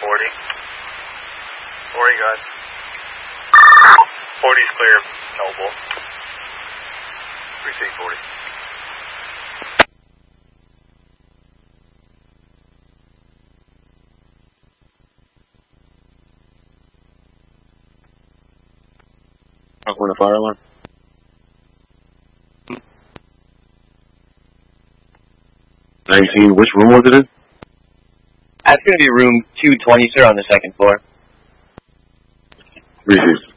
40. 40, go ahead. 40's clear, Noble. Retake 40. I'm going to fire alarm. Which room was it in? That's going to be room 220, sir, on the second floor. Received.